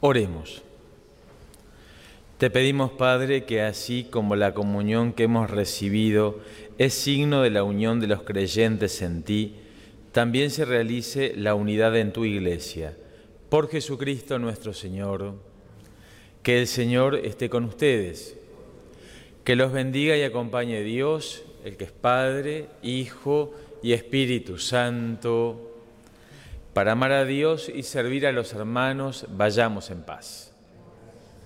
Oremos. Te pedimos, Padre, que así como la comunión que hemos recibido es signo de la unión de los creyentes en ti, también se realice la unidad en tu Iglesia. Por Jesucristo nuestro Señor. Que el Señor esté con ustedes. Que los bendiga y acompañe Dios, el que es Padre, Hijo y Espíritu Santo. Para amar a Dios y servir a los hermanos, vayamos en paz.